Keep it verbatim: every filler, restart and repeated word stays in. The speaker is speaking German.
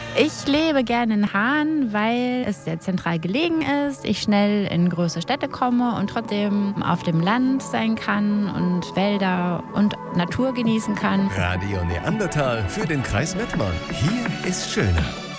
Ich lebe gerne in Hahn, weil es sehr zentral gelegen ist, ich schnell in größere Städte komme und trotzdem auf dem Land sein kann und Wälder und Natur genießen kann. Radio Neandertal für den Kreis Mettmann. Hier ist schöner.